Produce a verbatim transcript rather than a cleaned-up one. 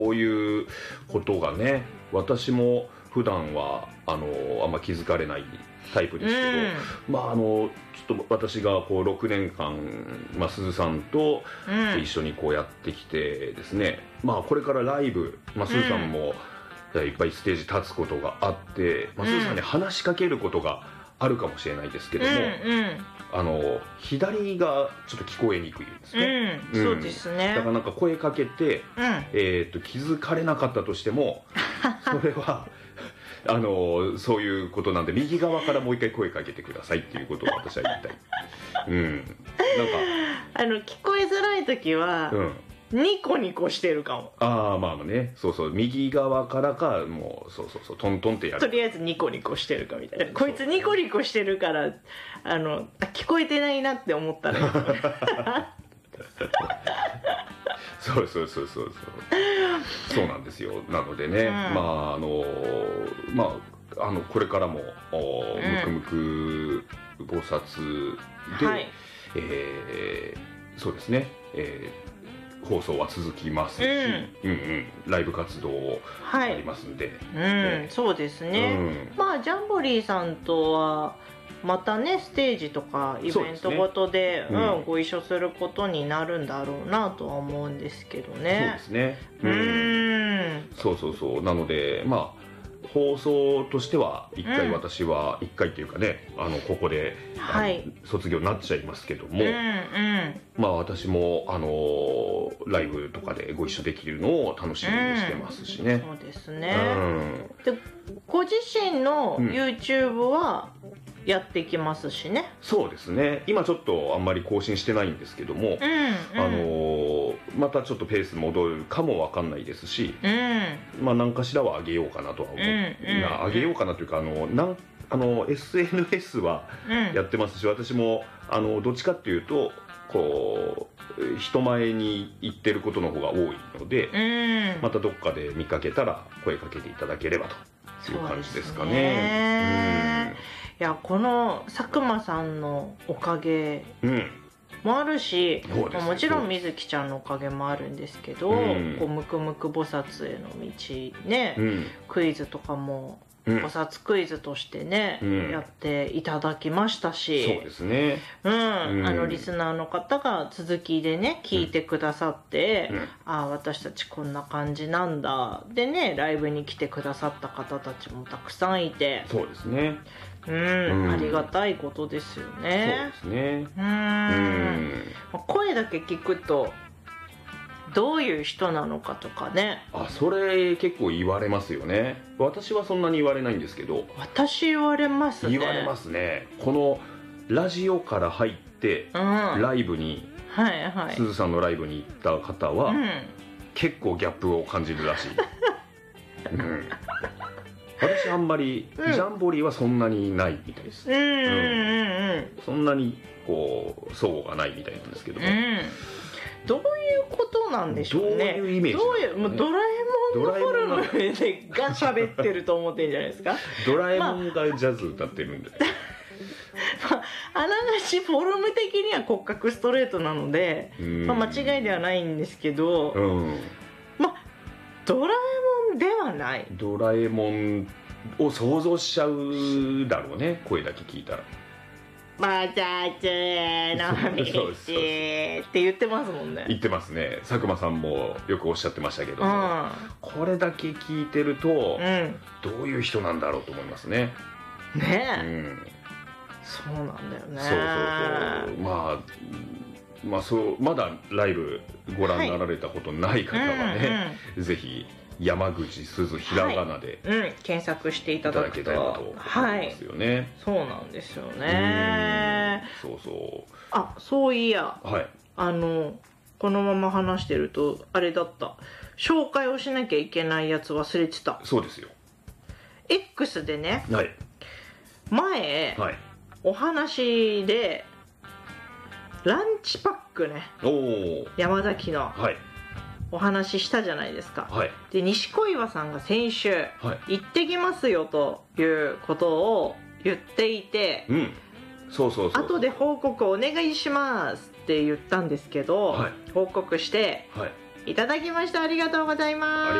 ういうことがね、私も普段はあのあんま気づかれないタイプですけど、うん、まああのちょっと私がこうろくねんかん、まあ、鈴さんと一緒にこうやってきてですね、うん、まあこれからライブ、まあ、鈴さんもいっぱいステージ立つことがあって、まあ、鈴さんに話しかけることがあるかもしれないですけども、うんうん、あの左がちょっと聞こえにくいんですね、 うんうん、そうですね。 だからなんか声かけて、うんえー、と気づかれなかったとしてもそれはあのそういうことなんで、右側からもう一回声かけてくださいっていうことを私は言いたい。うん、なんかあの聞こえづらい時は、うん、ニコニコしてるかも。 ああまあね、そうそう、右側からかもうそうそうそうトントンってやる。 とりあえずニコニコしてるかみたいな。こいつニコニコしてるからあの聞こえてないなって思ったらそうそうそうそうそうそうなんですよ。なのでね、うん、まああのまああのこれからも、うん、むくむく菩薩で、はいえー、そうですね、えー、放送は続きますし、うんうんうん、ライブ活動ありますんで、 はいうん、そうですね、うん、まあジャンボリーさんとはまたねステージとかイベントごとで、う、ねうんうん、ご一緒することになるんだろうなとは思うんですけどね。 そうですね、うん、うんそうそうそうなのでまあ放送としては一回私は一、うん、回というかねあのここで、はい、卒業になっちゃいますけども、うんうん、まあ私もあのライブとかでご一緒できるのを楽しみにしてますしね、 うん、そうですね、うん、でご自身の YouTube はやっていきますしね、 うん、そうですね。今ちょっとあんまり更新してないんですけども、うんうん、あのまたちょっとペース戻るかもわかんないですし、うん、まあ何かしらは上げようかなとは思う、うんうん、上げようかなというかあのなんあの エスエヌエス はやってますし、うん、私もあのどっちかっていうとこう人前に行ってることの方が多いので、うん、またどっかで見かけたら声かけていただければという感じですかね。 いやこの佐久間さんのおかげもあるし、うん、もちろん水木ちゃんのおかげもあるんですけど、うん、こうむくむく菩薩への道ね、うん、クイズとかも菩薩クイズとしてね、うん、やっていただきましたし、 そうですね、 うんうん、あのリスナーの方が続きでね聞いてくださって、うん、ああ私たちこんな感じなんだでねライブに来てくださった方たちもたくさんいて、 そうですね、 うんうん、ありがたいことですよね。 そうですね。うん、 うん声だけ聞くとどういう人なのかとかね。 あ、それ結構言われますよね。私はそんなに言われないんですけど。 私言われますね。 言われますね。このラジオから入って、うん、ライブに、はいはい、鈴さんのライブに行った方は、うん、結構ギャップを感じるらしい。うん私あんまり、うん、ジャンボリーはそんなにないみたいです、うんうんうんうん、そんなにこう相互がないみたいなんですけども、うん、 どういうことなんでしょうね。 どういうイメージなんですかね。 どういう、もうドラえもんのフォルムでが喋ってると思ってるんじゃないですか。 ドラえもんがジャズ歌ってるんで、 まあ、あながちフォルム的には骨格ストレートなので、まあ、間違いではないんですけど、うん、まあドラえもんではない。 ドラえもんを想像しちゃうだろうね、声だけ聞いたら。 またつのみちって言ってますもんね。 言ってますね。佐久間さんもよくおっしゃってましたけども、うん、これだけ聞いてると、うん、どういう人なんだろうと思いますね。 ねえ、うん、そうなんだよね。 そうそうそう、まあまあ、そうまだライブご覧になられたことない方はね、はいうんうん、ぜひ山口すずひらがなで、 はいうん、検索していただけたらと思いますよね、はい、そうなんですよね。 そうそう、 あ、そういや、はい、あのこのまま話してるとあれだった、紹介をしなきゃいけないやつ忘れてた。 そうですよ。 X でね、 はい、 前、はい、お話でランチパックね、お山崎の、はい、お話ししたじゃないですか、はい、で西小岩さんが先週、はい、行ってきますよということを言っていて、うん、そうそうそうそう、後で報告お願いしますって言ったんですけど、はい、報告して、はい、 いただきました。ありがとうございます。